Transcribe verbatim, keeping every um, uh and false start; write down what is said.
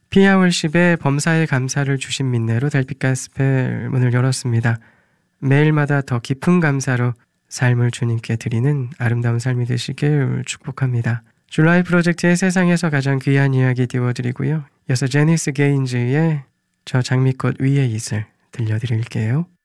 피아월십의 범사에 감사를 주신 민내로 달빛 가스펠 문을 열었습니다. 매일마다 더 깊은 감사로 삶을 주님께 드리는 아름다운 삶이 되시길 축복합니다. 줄라이 프로젝트의 세상에서 가장 귀한 이야기 띄워드리고요. 이어서 제니스 게인즈의 저 장미꽃 위에 있을 들려드릴게요.